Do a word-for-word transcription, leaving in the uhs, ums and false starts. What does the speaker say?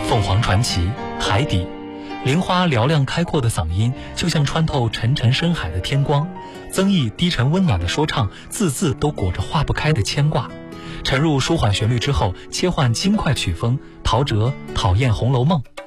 凤凰传奇、海底。玲花嘹亮开阔的嗓音，就像穿透沉沉深海的天光；曾毅低沉温暖的说唱，字字都裹着化不开的牵挂。沉入舒缓旋律之后，切换轻快曲风，陶喆《讨厌红楼梦》。